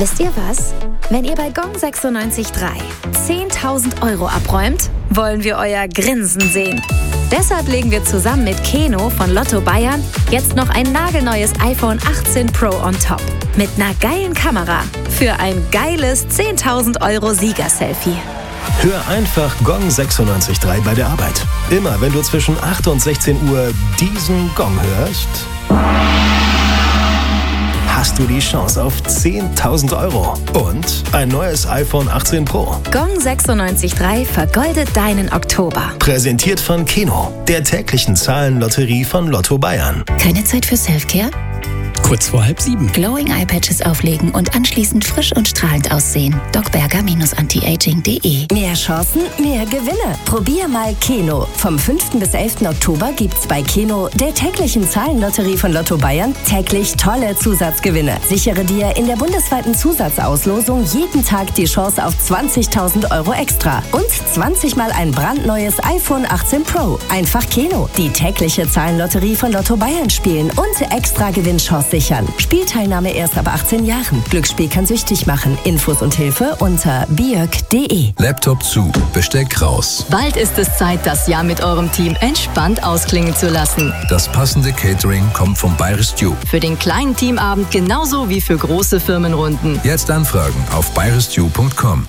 Wisst ihr was? Wenn ihr bei Gong 96.3 10.000 Euro abräumt, wollen wir euer Grinsen sehen. Deshalb legen wir zusammen mit Keno von Lotto Bayern jetzt noch ein nagelneues iPhone 18 Pro on top. Mit einer geilen Kamera für ein geiles 10.000 Euro Sieger-Selfie. Hör einfach Gong 96.3 bei der Arbeit. Immer wenn du zwischen 8 und 16 Uhr diesen Gong hörst, hast du die Chance auf 10.000 Euro und ein neues iPhone 18 Pro. Gong 96.3 vergoldet deinen Oktober. Präsentiert von Keno, der täglichen Zahlenlotterie von Lotto Bayern. Keine Zeit für Selfcare? Kurz vor 6:30. Glowing Eye Patches auflegen und anschließend frisch und strahlend aussehen. docberger-antiaging.de. Mehr Chancen, mehr Gewinne. Probier mal Keno. Vom 5. bis 11. Oktober gibt's bei Keno, der täglichen Zahlenlotterie von Lotto Bayern, täglich tolle Zusatzgewinne. Sichere dir in der bundesweiten Zusatzauslosung jeden Tag die Chance auf 20.000 Euro extra. Und 20 Mal ein brandneues iPhone 18 Pro. Einfach Keno. Die tägliche Zahlenlotterie von Lotto Bayern spielen und extra Gewinnchance sichern. Spielteilnahme erst ab 18 Jahren. Glücksspiel kann süchtig machen. Infos und Hilfe unter biök.de. Laptop zu, Besteck raus. Bald ist es Zeit, das Jahr mit eurem Team entspannt ausklingen zu lassen. Das passende Catering kommt vom Bayerisch Stew. Für den kleinen Teamabend genauso wie für große Firmenrunden. Jetzt anfragen auf bayerischstew.com.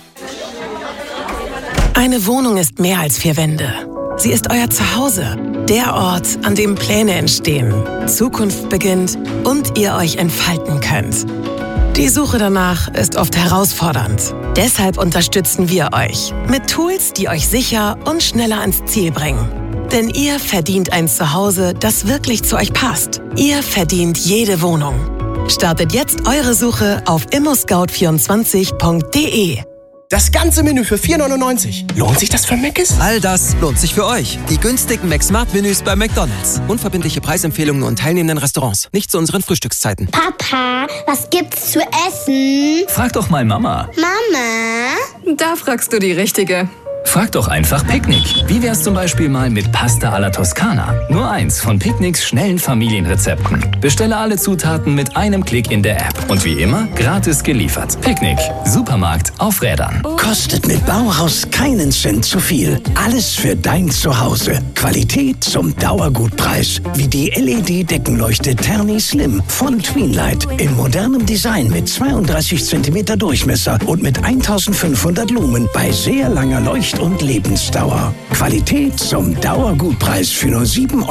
Eine Wohnung ist mehr als 4 Wände. Sie ist euer Zuhause. Der Ort, an dem Pläne entstehen, Zukunft beginnt und ihr euch entfalten könnt. Die Suche danach ist oft herausfordernd. Deshalb unterstützen wir euch mit Tools, die euch sicher und schneller ans Ziel bringen. Denn ihr verdient ein Zuhause, das wirklich zu euch passt. Ihr verdient jede Wohnung. Startet jetzt eure Suche auf immoscout24.de. Das ganze Menü für 4,99. Lohnt sich das für Mc's? All das lohnt sich für euch. Die günstigen McSmart-Menüs bei McDonald's. Unverbindliche Preisempfehlungen und teilnehmenden Restaurants. Nicht zu unseren Frühstückszeiten. Papa, was gibt's zu essen? Frag doch mal Mama. Mama? Da fragst du die Richtige. Frag doch einfach Picknick. Wie wär's zum Beispiel mal mit Pasta alla Toskana? Nur eins von Picknicks schnellen Familienrezepten. Bestelle alle Zutaten mit einem Klick in der App. Und wie immer, gratis geliefert. Picknick. Supermarkt auf Rädern. Kostet mit Bauhaus keinen Cent zu viel. Alles für dein Zuhause. Qualität zum Dauergutpreis. Wie die LED-Deckenleuchte Terni Slim von Tweenlight. In modernem Design mit 32 cm Durchmesser und mit 1500 Lumen bei sehr langer Leucht- und Lebensdauer. Qualität zum Dauergutpreis für nur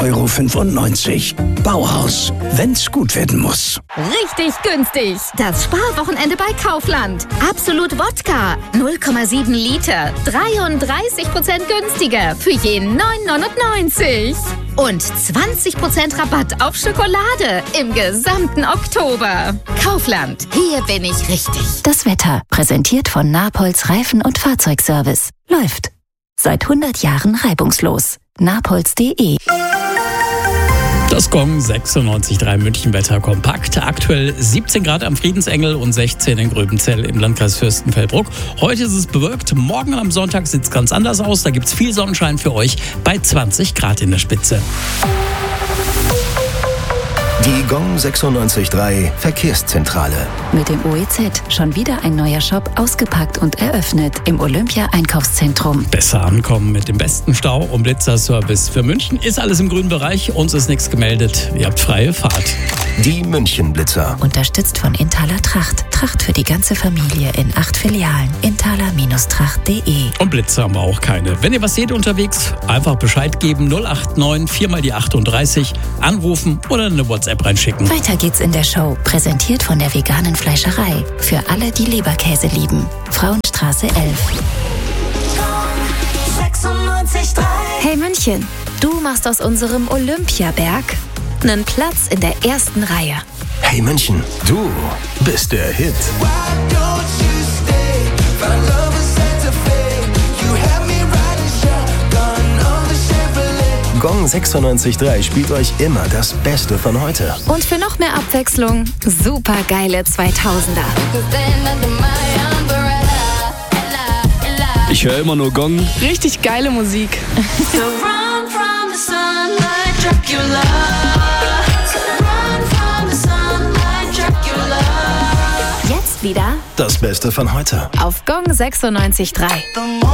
7,95 €. Bauhaus, wenn's gut werden muss. Richtig günstig. Das Sparwochenende bei Kaufland. Absolut Wodka. 0,7 Liter. 33% günstiger. Für jeden 9,99 €. Und 20% Rabatt auf Schokolade im gesamten Oktober. Kaufland. Hier bin ich richtig. Das Wetter, präsentiert von Napolz Reifen- und Fahrzeugservice. Läuft. Seit 100 Jahren reibungslos. napolz.de. Das Gong 96.3 München-Wetter kompakt. Aktuell 17 Grad am Friedensengel und 16 in Gröbenzell im Landkreis Fürstenfeldbruck. Heute ist es bewölkt. Morgen am Sonntag sieht es ganz anders aus. Da gibt es viel Sonnenschein für euch bei 20 Grad in der Spitze. Die Gong 96.3 Verkehrszentrale. Mit dem OEZ schon wieder ein neuer Shop ausgepackt und eröffnet im Olympia-Einkaufszentrum. Besser ankommen mit dem besten Stau- und Blitzerservice. Für München ist alles im grünen Bereich. Uns ist nichts gemeldet. Ihr habt freie Fahrt. Die München-Blitzer. Unterstützt von Inthaler Tracht. Tracht für die ganze Familie in 8 Filialen. Inthaler-tracht.de. Und Blitzer haben wir auch keine. Wenn ihr was seht unterwegs, einfach Bescheid geben. 089 4 mal die 38. Anrufen oder eine WhatsApp reinschicken. Weiter geht's in der Show. Präsentiert von der veganen Fleischerei. Für alle, die Leberkäse lieben. Frauenstraße 11. Hey München, du machst aus unserem Olympiaberg einen Platz in der ersten Reihe. Hey München, du bist der Hit. Gong 96.3 spielt euch immer das Beste von heute. Und für noch mehr Abwechslung, super geile 2000er. Ich höre immer nur Gong. Richtig geile Musik. Jetzt Jetzt wieder das Beste von heute. auf Gong 96.3.